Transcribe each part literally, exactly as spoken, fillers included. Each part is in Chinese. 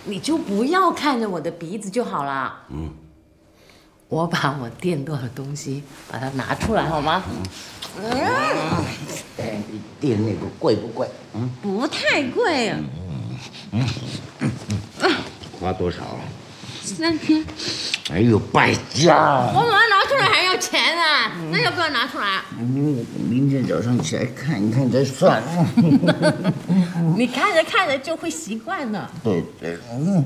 你就不要看着我的鼻子就好啦。嗯，我把我电动的东西把它拿出来好吗？ 嗯，哎，你电那个贵不贵？嗯， 不太贵啊。 嗯嗯嗯，花多少？ 三千。 哎呦，败家！ 我把它拿出来还要钱啊，那要不要拿出来？ 嗯，明天早上起来看一看再算。 你看着看着就会习惯了。 对对，嗯，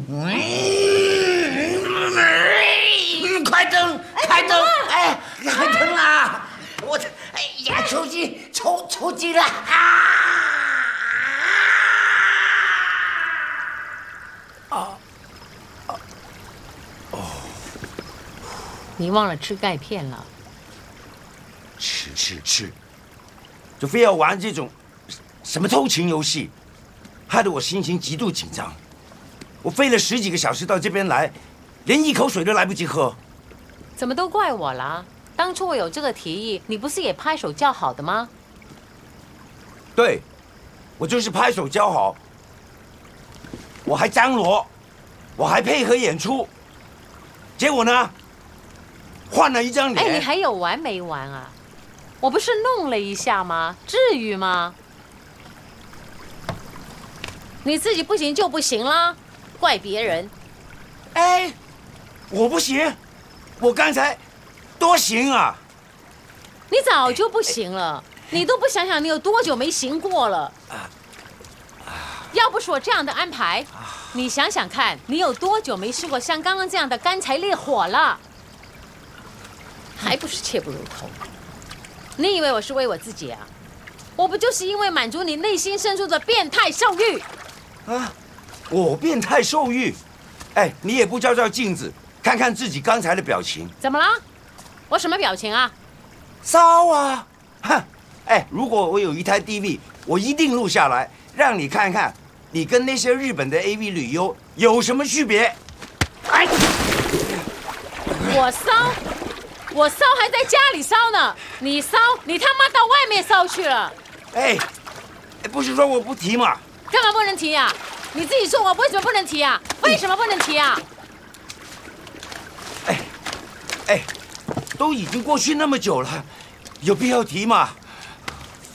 快灯，开灯！哎，开灯啦！我，哎呀，抽筋，抽抽筋了啊！啊！ 你忘了吃钙片了？ 吃吃吃，就非要玩这种什么偷情游戏，害得我心情极度紧张。我飞了十几个小时到这边来，连一口水都来不及喝。 怎么都怪我啦？当初我有这个提议，你不是也拍手叫好的吗？ 对，我就是拍手叫好，我还张罗，我还配合演出，结果呢？换了一张脸。 哎，你还有完没完啊？我不是弄了一下吗？至于吗？你自己不行就不行啦，怪别人。 哎，我不行，我刚才多行啊！ 你早就不行了，你都不想想你有多久没行过了。要不是我这样的安排，你想想看，你有多久没试过像刚刚这样的干柴烈火了？还不是切不如头。你以为我是为我自己啊？我不就是因为满足你内心深处的变态兽欲啊！我变态兽欲？哎，你也不照照镜子，看看自己刚才的表情。 怎么了？我什么表情啊？ 骚啊！哼！哎，如果我有一台 D V， 我一定录下来，让你看看，你跟那些日本的 A V 女优有什么区别？哎！ 我骚？我骚还在家里骚呢，你骚，你他妈到外面骚去了。 哎，不是说我不提吗？ 干嘛不能提啊？你自己说我为什么不能提啊？为什么不能提啊？ 哎，哎，都已经过去那么久了，有必要提吗？